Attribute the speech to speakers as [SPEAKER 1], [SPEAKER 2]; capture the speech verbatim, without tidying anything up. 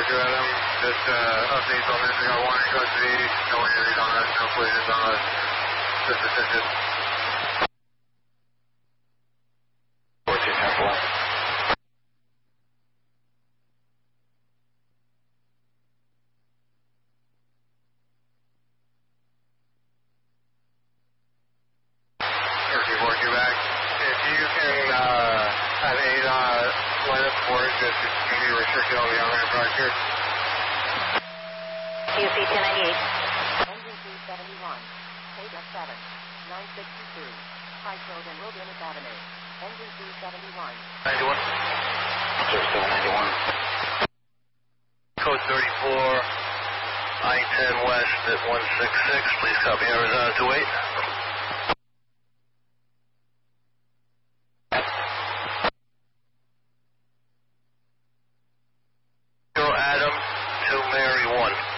[SPEAKER 1] Roger, Adam. Just uh, updates on this. We got one in custody. No injuries on us. No collisions on us. Just assisted. fourteen Temple. thirteen four, you back. If you can uh, have eight uh, line up for it, just to be restricted on the other product here.
[SPEAKER 2] Q C ten ninety-eight.
[SPEAKER 3] Engine two seventy-one. K F seven. nine sixty-two. High Road and Wilderness Avenue. Engine two seventy-one.
[SPEAKER 1] ninety-one. Just still ninety-one. Code thirty-four. I ten West at one six six. Please copy Arizona two eight. Adam to Mary one.